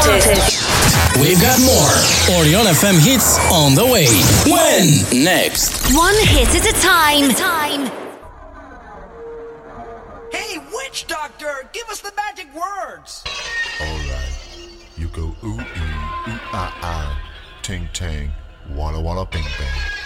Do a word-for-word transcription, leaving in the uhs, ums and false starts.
We've got more Orion F M hits on the way. When? Next. One hit at a time. Time. Hey, witch doctor, give us the magic words. Alright. You go ooh ee, ooh ah ah, ting tang, walla walla bing bang.